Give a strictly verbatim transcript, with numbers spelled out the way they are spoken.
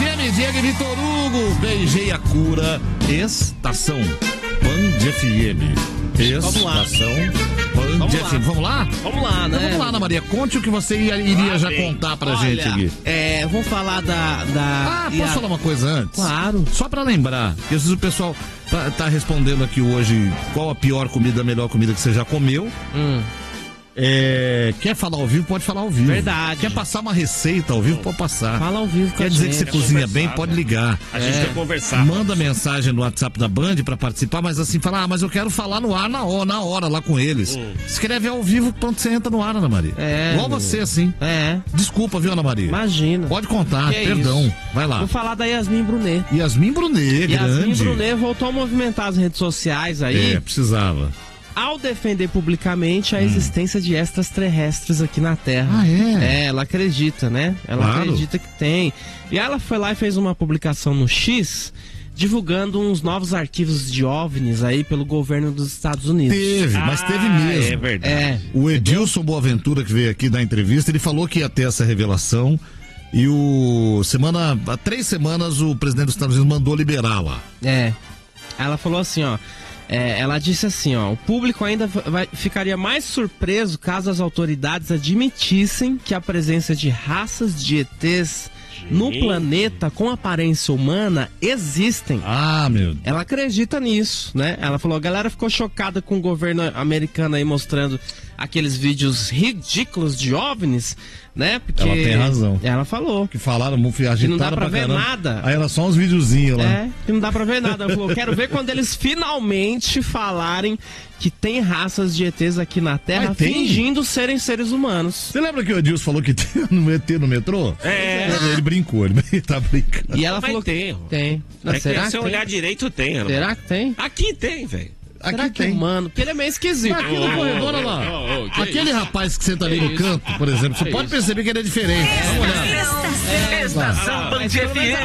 F M, Diego e Vitor Hugo. Beijei a cura. Estação Band F M. Estação Band F M. Vamos lá? Vamos lá, né? Então, vamos lá, Ana Maria. Conte o que você iria ah, já bem. contar pra Olha, gente aqui. É, vou falar da... da Ah, posso a... falar uma coisa antes? Claro. Só pra lembrar, que às vezes o pessoal tá, tá respondendo aqui hoje qual a pior comida, a melhor comida que você já comeu. Hum. É, quer falar ao vivo, pode falar ao vivo. Verdade. Quer passar uma receita ao vivo, pode passar. Fala ao vivo com Quer a dizer gente. que você Quer cozinha conversar, bem, pode né? ligar. A gente É. quer conversar. Manda mensagem no WhatsApp da Band pra participar, mas assim, fala, ah, mas eu quero falar no ar na hora, na hora lá com eles. Hum. Escreve ao vivo, pronto, você entra no ar, Ana Maria. É, Igual meu. você, assim. É, Desculpa, viu, Ana Maria? imagina. Pode contar, Que perdão. isso? Vai lá. Vou falar da Yasmin Brunet. Yasmin Brunet, Yasmin grande. Brunet voltou a movimentar as redes sociais aí, É, precisava. ao defender publicamente a existência de extraterrestres aqui na Terra. Ah, é? É, ela acredita, né? Ela Claro. acredita que tem. E ela foi lá e fez uma publicação no X, divulgando uns novos arquivos de OVNIs aí pelo governo dos Estados Unidos. Teve, mas teve Ah, mesmo. É verdade. É, O Edilson Boaventura, que veio aqui dar entrevista, ele falou que ia ter essa revelação. E o semana, há três semanas o presidente dos Estados Unidos mandou liberar lá. é. Ela falou assim, ó. É, ela disse assim, ó, o público ainda vai, ficaria mais surpreso caso as autoridades admitissem que a presença de raças de E Tês no planeta com aparência humana existem. Ah, meu Deus. Ela acredita nisso, né? Ela falou, a galera ficou chocada com o governo americano aí mostrando aqueles vídeos ridículos de OVNIs, né? Porque Ela tem razão. Ela falou. Que falaram, agitaram Que não dá pra ver caramba. nada. Aí era só uns videozinhos lá. É, que não dá pra ver nada. Ela falou, quero ver quando eles finalmente falarem que tem raças de E Tês aqui na Terra Mas tem? fingindo serem seres humanos. Você lembra que o Edilson falou que tem no E T no metrô? É. Ele brincou, ele tá brincando. E ela Mas falou tem. que tem. Não, É será que que se eu tem? olhar direito, tem. Ana Será Maria. que tem? Aqui tem, velho. Será Aqui que tem. humano? Porque ele é meio esquisito. Aqui no corredor, olha lá. Ô, ô, que Aquele isso? rapaz que senta ali no canto, por exemplo, você pode perceber que ele é diferente. Dá uma olhada. Estação Band F M.